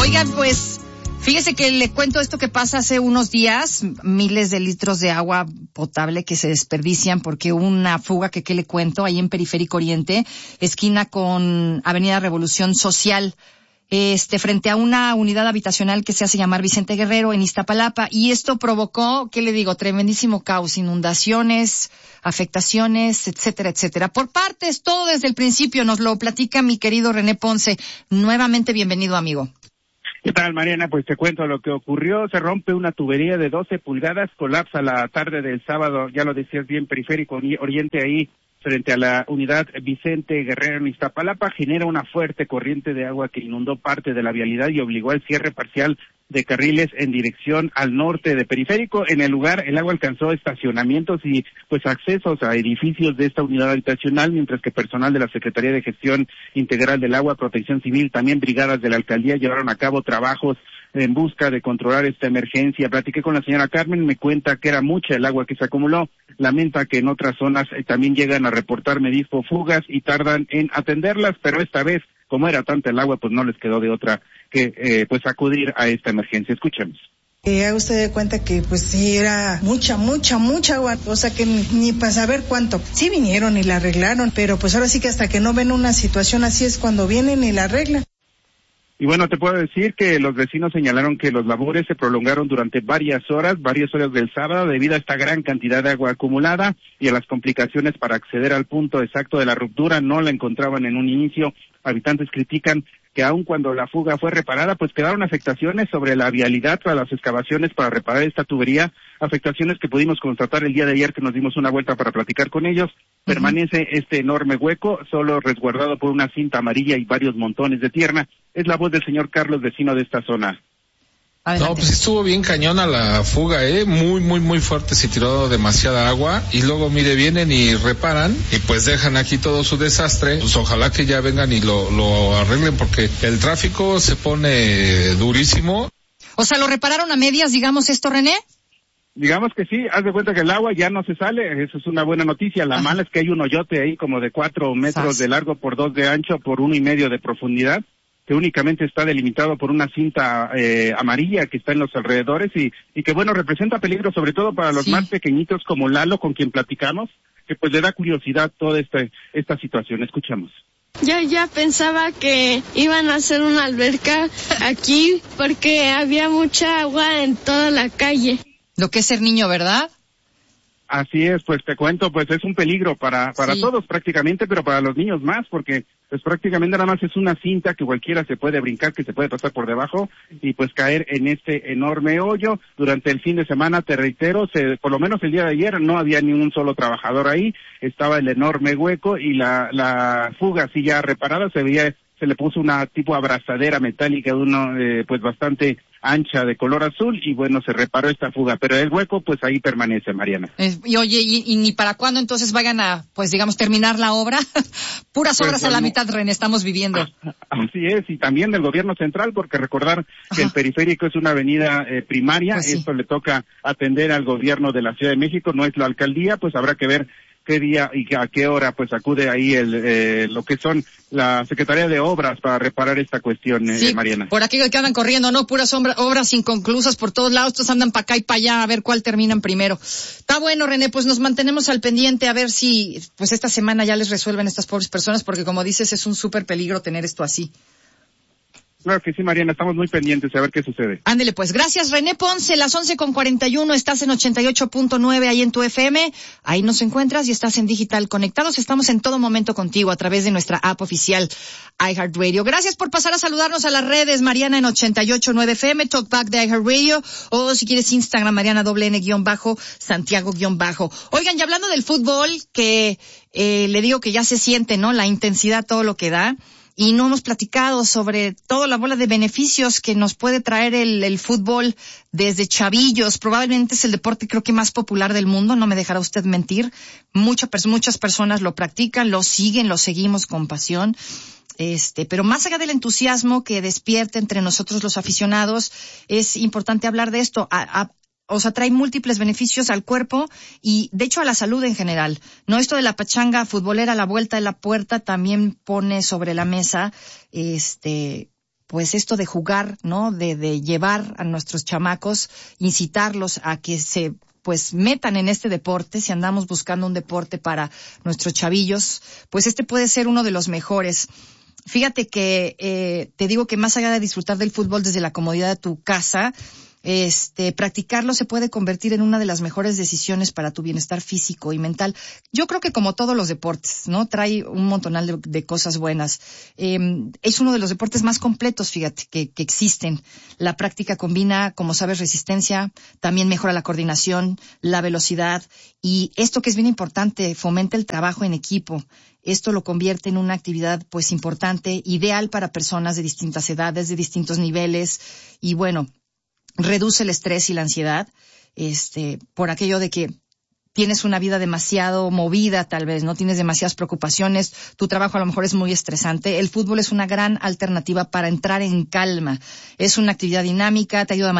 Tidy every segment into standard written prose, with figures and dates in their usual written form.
Oigan, pues, fíjese que le cuento esto que pasa hace unos días, miles de litros de agua potable que se desperdician porque hubo una fuga que, ¿qué le cuento? Ahí en Periférico Oriente, esquina con Avenida Revolución Social, frente a una unidad habitacional que se hace llamar Vicente Guerrero en Iztapalapa, y esto provocó, ¿qué le digo? Tremendísimo caos, inundaciones, afectaciones, etcétera, etcétera. Por partes, todo desde el principio nos lo platica mi querido René Ponce. Nuevamente bienvenido, amigo. ¿Qué tal, Mariana? Pues te cuento lo que ocurrió. Se rompe una tubería de 12 pulgadas, colapsa la tarde del sábado, ya lo decías bien, Periférico Oriente, ahí frente a la unidad Vicente Guerrero en Iztapalapa, genera una fuerte corriente de agua que inundó parte de la vialidad y obligó al cierre parcial de carriles en dirección al norte de Periférico. En el lugar, el agua alcanzó estacionamientos y pues accesos a edificios de esta unidad habitacional, mientras que personal de la Secretaría de Gestión Integral del Agua, Protección Civil, también brigadas de la alcaldía llevaron a cabo trabajos en busca de controlar esta emergencia. Platiqué con la señora Carmen, me cuenta que era mucha el agua que se acumuló, lamenta que en otras zonas también llegan a reportar, me dijo, fugas y tardan en atenderlas, pero esta vez, como era tanta el agua, pues no les quedó de otra que pues acudir a esta emergencia. Escuchemos. Haga usted de cuenta que pues sí era mucha agua, o sea que ni para saber cuánto. Sí vinieron y la arreglaron, pero pues ahora sí que hasta que no ven una situación así es cuando vienen y la arreglan. Y bueno, te puedo decir que los vecinos señalaron que los labores se prolongaron durante varias horas del sábado debido a esta gran cantidad de agua acumulada y a las complicaciones para acceder al punto exacto de la ruptura. No la encontraban en un inicio. Habitantes critican que aun cuando la fuga fue reparada, pues quedaron afectaciones sobre la vialidad tras las excavaciones para reparar esta tubería, afectaciones que pudimos constatar el día de ayer que nos dimos una vuelta para platicar con ellos. Permanece este enorme hueco, solo resguardado por una cinta amarilla y varios montones de tierra. Es la voz del señor Carlos, vecino de esta zona. Adelante. No, pues estuvo bien cañona la fuga, muy fuerte, se tiró demasiada agua y luego, mire, vienen y reparan y pues dejan aquí todo su desastre. Pues ojalá que ya vengan y lo arreglen porque el tráfico se pone durísimo. O sea, ¿lo repararon a medias, digamos esto, René? Digamos que sí, haz de cuenta que el agua ya no se sale, eso es una buena noticia. La mala es que hay un hoyote ahí como de 4 metros de largo por 2 de ancho por 1.5 de profundidad, que únicamente está delimitado por una cinta amarilla que está en los alrededores y que bueno, representa peligro sobre todo para los más pequeñitos como Lalo, con quien platicamos, que pues le da curiosidad toda esta situación. Escuchamos. Yo ya pensaba que iban a hacer una alberca aquí porque había mucha agua en toda la calle. Lo que es ser niño, ¿verdad? Así es, pues te cuento, pues es un peligro para todos prácticamente, pero para los niños más, porque pues prácticamente nada más es una cinta que cualquiera se puede brincar, que se puede pasar por debajo y pues caer en este enorme hoyo. Durante el fin de semana, te reitero, por lo menos el día de ayer no había ni un solo trabajador ahí, estaba el enorme hueco y la fuga así ya reparada, se le puso una tipo abrazadera metálica de uno pues bastante ancha de color azul y bueno, se reparó esta fuga, pero el hueco pues ahí permanece, Mariana. Y oye, ¿y ni para cuándo entonces vayan a, pues digamos, terminar la obra? Puras obras a la mitad, René, estamos viviendo. Así es, y también del gobierno central, porque recordar que el Periférico es una avenida primaria, pues esto le toca atender al gobierno de la Ciudad de México, no es la alcaldía, pues habrá que ver qué día y a qué hora pues acude ahí lo que son la Secretaría de Obras para reparar esta cuestión, Mariana. Por aquí que andan corriendo, ¿no? Puras obras inconclusas por todos lados, estos andan para acá y para allá a ver cuál terminan primero. Está bueno, René, pues nos mantenemos al pendiente a ver si pues esta semana ya les resuelven estas pobres personas, porque como dices es un súper peligro tener esto así. Claro que sí, Mariana, estamos muy pendientes a ver qué sucede. Ándele pues, gracias René Ponce, las 11:41, estás en 88.9 ahí en tu FM, ahí nos encuentras y estás en Digital Conectados, estamos en todo momento contigo a través de nuestra app oficial iHeartRadio. Gracias por pasar a saludarnos a las redes, Mariana en 88.9 FM, Talkback de iHeartRadio, o si quieres Instagram, Mariana _Santiago_. Oigan, y hablando del fútbol, que le digo que ya se siente, ¿no? La intensidad, todo lo que da. Y no hemos platicado sobre toda la bola de beneficios que nos puede traer el fútbol desde chavillos. Probablemente es el deporte creo que más popular del mundo, no me dejará usted mentir. Muchas personas lo practican, lo siguen, lo seguimos con pasión. Pero más allá del entusiasmo que despierta entre nosotros los aficionados, es importante hablar de esto. O sea, trae múltiples beneficios al cuerpo y, de hecho, a la salud en general. No, esto de la pachanga futbolera a la vuelta de la puerta también pone sobre la mesa, pues esto de jugar, ¿no? De llevar a nuestros chamacos, incitarlos a que se pues metan en este deporte. Si andamos buscando un deporte para nuestros chavillos, pues este puede ser uno de los mejores. Fíjate que te digo que más allá de disfrutar del fútbol desde la comodidad de tu casa, practicarlo se puede convertir en una de las mejores decisiones para tu bienestar físico y mental. Yo creo que como todos los deportes, ¿no? Trae un montonal de cosas buenas. Es uno de los deportes más completos, fíjate, que existen. La práctica combina, como sabes, resistencia, también mejora la coordinación, la velocidad, y esto que es bien importante, fomenta el trabajo en equipo. Esto lo convierte en una actividad pues importante, ideal para personas de distintas edades, de distintos niveles, y bueno, reduce el estrés y la ansiedad, por aquello de que tienes una vida demasiado movida, tal vez, no tienes demasiadas preocupaciones, tu trabajo a lo mejor es muy estresante. El fútbol es una gran alternativa para entrar en calma. Es una actividad dinámica, te ayuda a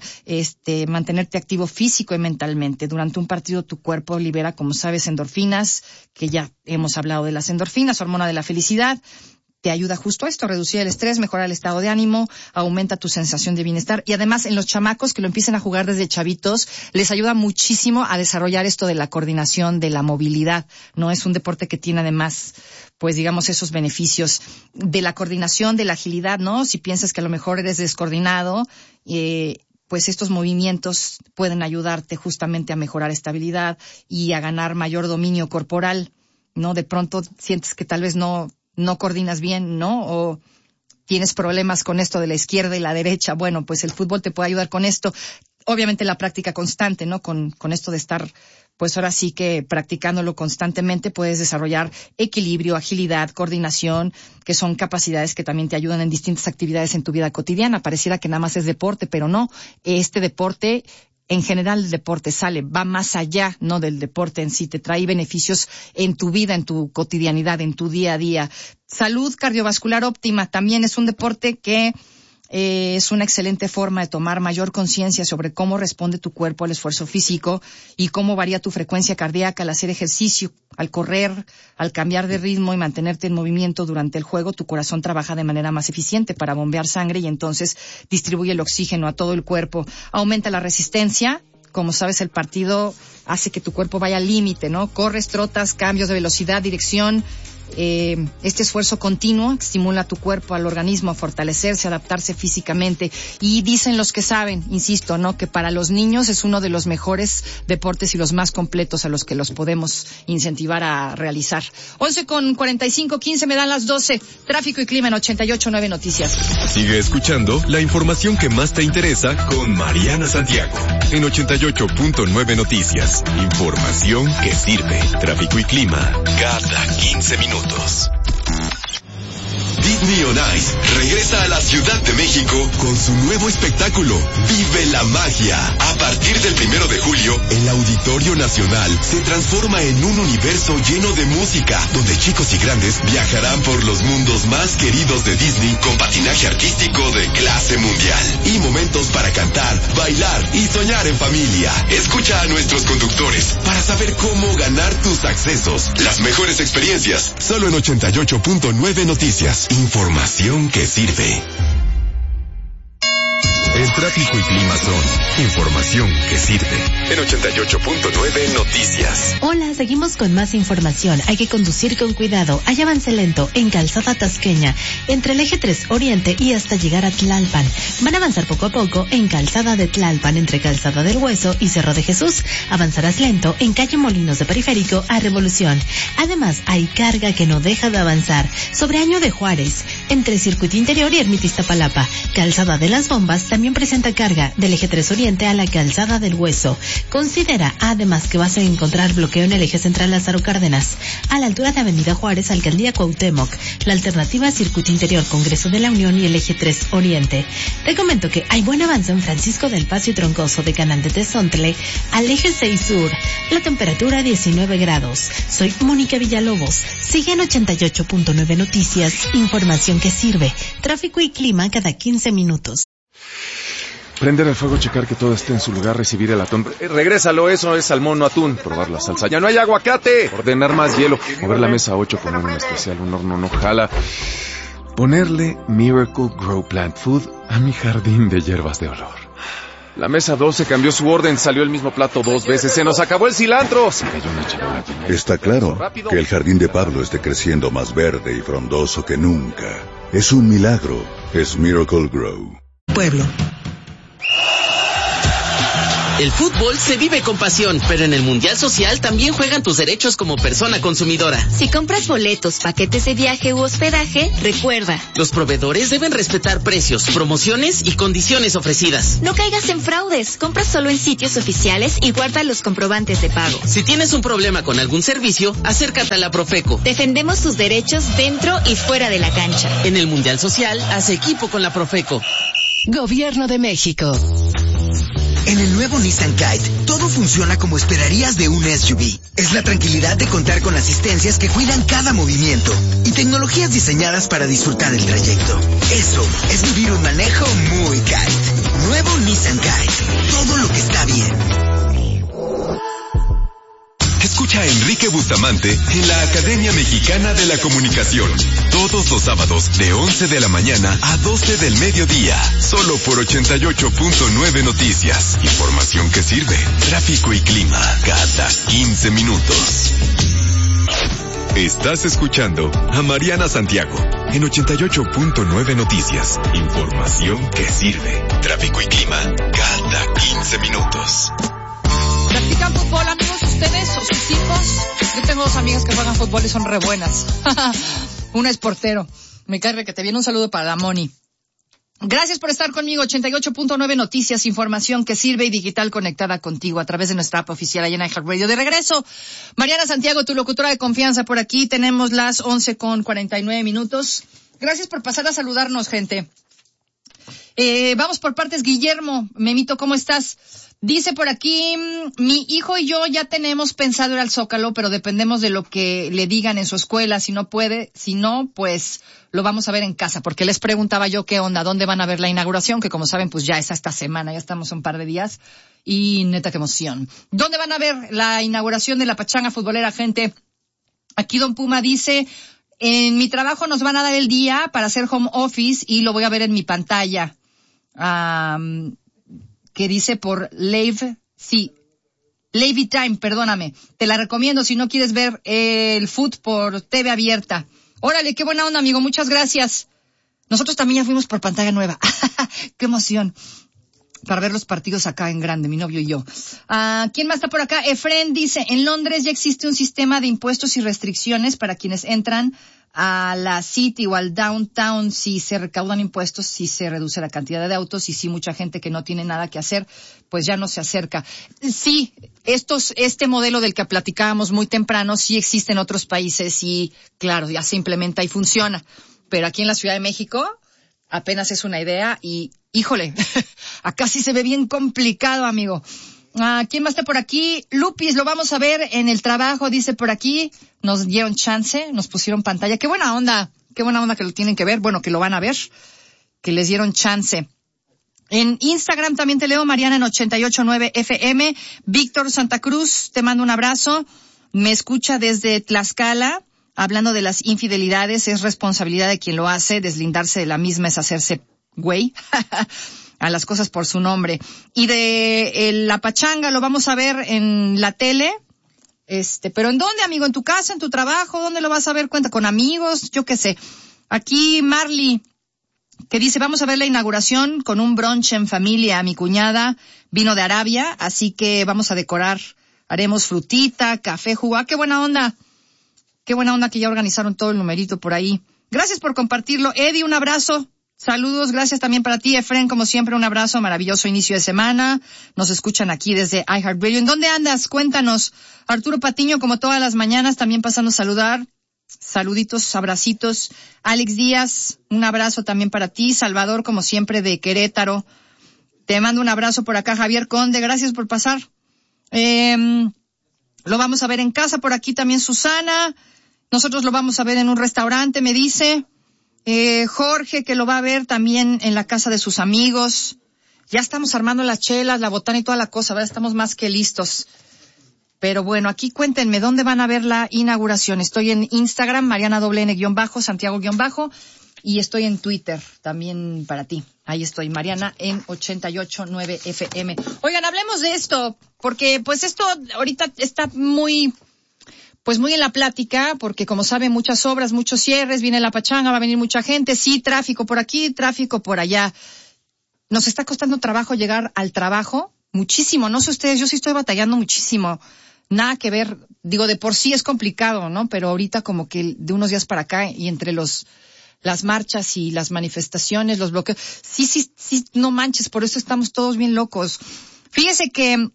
mantenerte activo físico y mentalmente. Durante un partido tu cuerpo libera, como sabes, endorfinas, que ya hemos hablado de las endorfinas, hormona de la felicidad. Te ayuda justo a esto, a reducir el estrés, mejorar el estado de ánimo, aumenta tu sensación de bienestar, y además en los chamacos que lo empiecen a jugar desde chavitos, les ayuda muchísimo a desarrollar esto de la coordinación, de la movilidad, ¿no? Es un deporte que tiene además, pues digamos, esos beneficios de la coordinación, de la agilidad, ¿no? Si piensas que a lo mejor eres descoordinado, pues estos movimientos pueden ayudarte justamente a mejorar estabilidad y a ganar mayor dominio corporal, ¿no? De pronto sientes que tal vez no coordinas bien, ¿no? O tienes problemas con esto de la izquierda y la derecha. Bueno, pues el fútbol te puede ayudar con esto. Obviamente la práctica constante, ¿no? Con esto de estar, pues ahora sí que practicándolo constantemente puedes desarrollar equilibrio, agilidad, coordinación, que son capacidades que también te ayudan en distintas actividades en tu vida cotidiana. Pareciera que nada más es deporte, pero no. Este deporte, en general el deporte va más allá, ¿no? Del deporte en sí, te trae beneficios en tu vida, en tu cotidianidad, en tu día a día. Salud cardiovascular óptima también es un deporte que es una excelente forma de tomar mayor conciencia sobre cómo responde tu cuerpo al esfuerzo físico y cómo varía tu frecuencia cardíaca al hacer ejercicio, al correr, al cambiar de ritmo y mantenerte en movimiento durante el juego. Tu corazón trabaja de manera más eficiente para bombear sangre y entonces distribuye el oxígeno a todo el cuerpo. Aumenta la resistencia. Como sabes, el partido hace que tu cuerpo vaya al límite, ¿no? Corres, trotas, cambios de velocidad, dirección. Este esfuerzo continuo estimula a tu cuerpo, al organismo, a fortalecerse, a adaptarse físicamente. Y dicen los que saben, insisto, ¿no? Que para los niños es uno de los mejores deportes y los más completos a los que los podemos incentivar a realizar. 11:45, me dan las 12. Tráfico y clima en 88.9 Noticias. Sigue escuchando la información que más te interesa con Mariana Santiago en 88.9 Noticias. Información que sirve. Tráfico y clima cada 15 minutos. Disney on Ice regresa a la Ciudad de México con su nuevo espectáculo, Vive la Magia. A partir del 1 de julio, el Auditorio Nacional se transforma en un universo lleno de música, donde chicos y grandes viajarán por los mundos más queridos de Disney con patinaje artístico de clase mundial y momentos para cantar, bailar y soñar en familia. Escucha a nuestros conductores para saber cómo ganar tus accesos. Las mejores experiencias, solo en 88.9 Noticias. Información que sirve. El tráfico y clima son información que sirve. En 88.9 Noticias. Hola, seguimos con más información. Hay que conducir con cuidado. Hay avance lento en Calzada Tasqueña, entre el eje 3 Oriente y hasta llegar a Tlalpan. Van a avanzar poco a poco en Calzada de Tlalpan, entre Calzada del Hueso y Cerro de Jesús. Avanzarás lento en calle Molinos de Periférico a Revolución. Además, hay carga que no deja de avanzar sobre Año de Juárez, entre Circuito Interior y Ermita Iztapalapa. Calzada de las Bombas también presenta carga del eje 3 Oriente a la Calzada del Hueso. Considera además que vas a encontrar bloqueo en el eje central Lázaro Cárdenas, a la altura de Avenida Juárez, Alcaldía Cuauhtémoc. La alternativa Circuito Interior, Congreso de la Unión y el eje 3 Oriente. Te comento que hay buen avance en Francisco del Paso y Troncoso de Canal de Tezontle al eje 6 Sur. La temperatura 19 grados. Soy Mónica Villalobos. Sigue en 88.9 Noticias. Información que sirve. Tráfico y clima cada 15 minutos. Prender el fuego, checar que todo esté en su lugar, recibir el atún. Regrésalo, eso es salmón, no atún. Probar la salsa. ¡Ya no hay aguacate! Ordenar más hielo. Mover la mesa 8, poner un especial, un horno no jala. Ponerle Miracle Grow Plant Food a mi jardín de hierbas de olor. La mesa 12 cambió su orden, salió el mismo plato 2 veces, se nos acabó el cilantro. Se cayó una charola. Está claro que el jardín de Pablo esté creciendo más verde y frondoso que nunca. Es un milagro, es Miracle Grow. Pueblo. El fútbol se vive con pasión, pero en el Mundial Social también juegan tus derechos como persona consumidora. Si compras boletos, paquetes de viaje u hospedaje, recuerda: los proveedores deben respetar precios, promociones y condiciones ofrecidas. No caigas en fraudes, compra solo en sitios oficiales y guarda los comprobantes de pago. Si tienes un problema con algún servicio, acércate a la Profeco. Defendemos tus derechos dentro y fuera de la cancha. En el Mundial Social, haz equipo con la Profeco. Gobierno de México. En el nuevo Nissan Kite, todo funciona como esperarías de un SUV. Es la tranquilidad de contar con asistencias que cuidan cada movimiento y tecnologías diseñadas para disfrutar el trayecto. Eso es vivir un manejo muy Kite. Nuevo Nissan Kite. Todo lo que está bien. Escucha a Enrique Bustamante en la Academia Mexicana de la Comunicación. Todos los sábados de 11 de la mañana a 12 del mediodía. Solo por 88.9 Noticias. Información que sirve. Tráfico y clima cada 15 minutos. Estás escuchando a Mariana Santiago en 88.9 Noticias. Información que sirve. Tráfico y clima cada 15 minutos. ¿Practican fútbol, amigos, ustedes o sus hijos? Yo tengo dos amigas que juegan fútbol y son re buenas. Una es portero. Me cae que te viene un saludo para la Moni. Gracias por estar conmigo. 88.9 Noticias, información que sirve y digital conectada contigo a través de nuestra app oficial allá en iHeartRadio. De regreso, Mariana Santiago, tu locutora de confianza por aquí. Tenemos las 11:49 minutos. Gracias por pasar a saludarnos, gente. Vamos por partes. Guillermo, Memito, ¿cómo estás? Dice por aquí, mi hijo y yo ya tenemos pensado ir al Zócalo, pero dependemos de lo que le digan en su escuela. Si no puede, si no, pues lo vamos a ver en casa, porque les preguntaba yo qué onda, dónde van a ver la inauguración, que como saben, pues ya es esta semana, ya estamos un par de días, y neta qué emoción. ¿Dónde van a ver la inauguración de la pachanga futbolera, gente? Aquí Don Puma dice, en mi trabajo nos van a dar el día para hacer home office y lo voy a ver en mi pantalla. Que dice por Live Time, perdóname. Te la recomiendo si no quieres ver el fútbol por TV abierta. Órale, qué buena onda, amigo, muchas gracias. Nosotros también ya fuimos por pantalla nueva. Qué emoción. Para ver los partidos acá en grande, mi novio y yo. ¿Quién más está por acá? Efren dice, en Londres ya existe un sistema de impuestos y restricciones para quienes entran a la City o al Downtown. Si se recaudan impuestos, si se reduce la cantidad de autos y si mucha gente que no tiene nada que hacer, pues ya no se acerca. Sí, este modelo del que platicábamos muy temprano sí existe en otros países y claro, ya se implementa y funciona. Pero aquí en la Ciudad de México apenas es una idea y, híjole, acá sí se ve bien complicado, amigo. ¿Quién más está por aquí? Lupis, lo vamos a ver en el trabajo, dice por aquí. Nos dieron chance, nos pusieron pantalla. Qué buena onda que lo tienen que ver. Bueno, que lo van a ver, que les dieron chance. En Instagram también te leo, Mariana en 88.9 FM. Víctor Santa Cruz, te mando un abrazo. Me escucha desde Tlaxcala. Hablando de las infidelidades, es responsabilidad de quien lo hace. Deslindarse de la misma es hacerse güey. A las cosas por su nombre. Y de la pachanga lo vamos a ver en la tele. Pero ¿en dónde, amigo? ¿En tu casa? ¿En tu trabajo? ¿Dónde lo vas a ver? ¿Cuenta con amigos? Yo qué sé. Aquí Marley, que dice, vamos a ver la inauguración con un brunch en familia. Mi cuñada vino de Arabia, así que vamos a decorar. Haremos frutita, café, jugo. ¡Qué buena onda! Qué buena onda que ya organizaron todo el numerito por ahí. Gracias por compartirlo. Eddie, un abrazo. Saludos, gracias también para ti, Efren, como siempre, un abrazo, maravilloso inicio de semana. Nos escuchan aquí desde iHeartRadio. ¿En dónde andas? Cuéntanos. Arturo Patiño, como todas las mañanas, también pasando a saludar. Saluditos, abracitos. Alex Díaz, un abrazo también para ti. Salvador, como siempre, de Querétaro. Te mando un abrazo por acá, Javier Conde, gracias por pasar. Lo vamos a ver en casa, por aquí también Susana. Nosotros lo vamos a ver en un restaurante, me dice. Jorge, que lo va a ver también en la casa de sus amigos. Ya estamos armando las chelas, la botana y toda la cosa, ¿verdad? Estamos más que listos. Pero bueno, aquí cuéntenme, ¿dónde van a ver la inauguración? Estoy en Instagram, Mariana _, Santiago _. Y estoy en Twitter también para ti. Ahí estoy, Mariana, en 88.9 FM. Oigan, hablemos de esto, porque pues esto ahorita está muy en la plática, porque como saben, muchas obras, muchos cierres, viene la pachanga, va a venir mucha gente, sí, tráfico por aquí, tráfico por allá. Nos está costando trabajo llegar al trabajo, muchísimo, no sé ustedes, yo sí estoy batallando muchísimo. Nada que ver, digo, de por sí es complicado, ¿no? Pero ahorita como que de unos días para acá y entre las marchas y las manifestaciones, los bloqueos, sí, no manches, por eso estamos todos bien locos. Fíjese que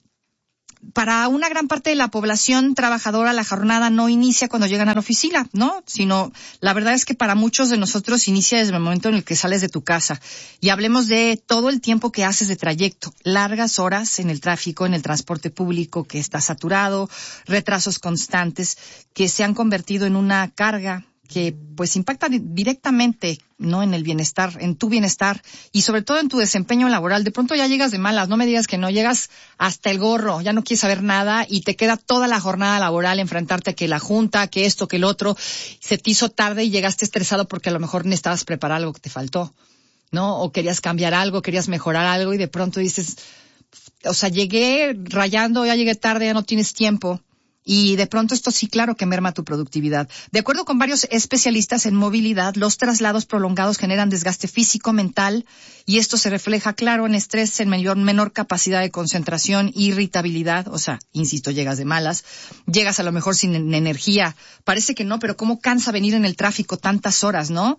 para una gran parte de la población trabajadora la jornada no inicia cuando llegan a la oficina, ¿no? Sino, la verdad es que para muchos de nosotros inicia desde el momento en el que sales de tu casa. Y hablemos de todo el tiempo que haces de trayecto, largas horas en el tráfico, en el transporte público que está saturado, retrasos constantes que se han convertido en una carga que pues impacta directamente, ¿no? En el bienestar, en tu bienestar y sobre todo en tu desempeño laboral. De pronto ya llegas de malas, no me digas que no, llegas hasta el gorro, ya no quieres saber nada y te queda toda la jornada laboral enfrentarte a que la junta, que esto, que el otro, se te hizo tarde y llegaste estresado porque a lo mejor necesitabas preparar algo que te faltó, ¿no? O querías cambiar algo, querías mejorar algo y de pronto dices, o sea, llegué rayando, ya llegué tarde, ya no tienes tiempo. Y de pronto esto sí, claro que merma tu productividad. De acuerdo con varios especialistas en movilidad, los traslados prolongados generan desgaste físico, mental, y esto se refleja, claro, en estrés, en menor capacidad de concentración, irritabilidad, o sea, insisto, llegas de malas, llegas a lo mejor sin energía. Parece que no, pero cómo cansa venir en el tráfico tantas horas, ¿no?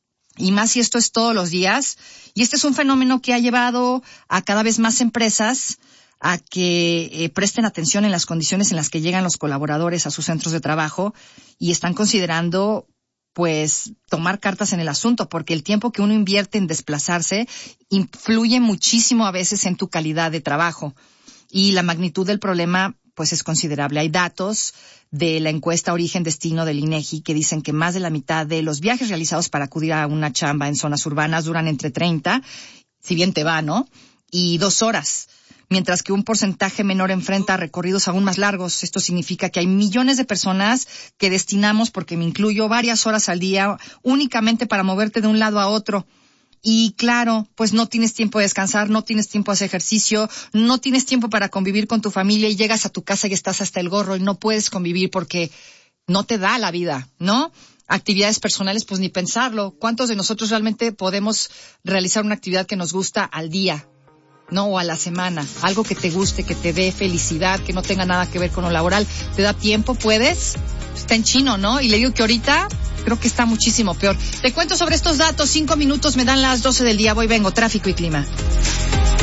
Y más si esto es todos los días. Y este es un fenómeno que ha llevado a cada vez más empresas a que presten atención en las condiciones en las que llegan los colaboradores a sus centros de trabajo y están considerando, pues, tomar cartas en el asunto, porque el tiempo que uno invierte en desplazarse influye muchísimo a veces en tu calidad de trabajo y la magnitud del problema, pues, es considerable. Hay datos de la encuesta Origen-Destino del INEGI que dicen que más de la mitad de los viajes realizados para acudir a una chamba en zonas urbanas duran entre 30, si bien te va, ¿no? Y 2 horas. Mientras que un porcentaje menor enfrenta recorridos aún más largos. Esto significa que hay millones de personas que destinamos, porque me incluyo, varias horas al día únicamente para moverte de un lado a otro. Y claro, pues no tienes tiempo de descansar, no tienes tiempo de hacer ejercicio, no tienes tiempo para convivir con tu familia y llegas a tu casa y estás hasta el gorro y no puedes convivir porque no te da la vida, ¿no? Actividades personales, pues ni pensarlo. ¿Cuántos de nosotros realmente podemos realizar una actividad que nos gusta al día? No, o a la semana, algo que te guste, que te dé felicidad, que no tenga nada que ver con lo laboral. ¿Te da tiempo? ¿Puedes? Está en chino, ¿no? Y le digo que ahorita creo que está muchísimo peor. Te cuento sobre estos datos, 5 minutos, me dan las 12 del día, voy, vengo, tráfico y clima.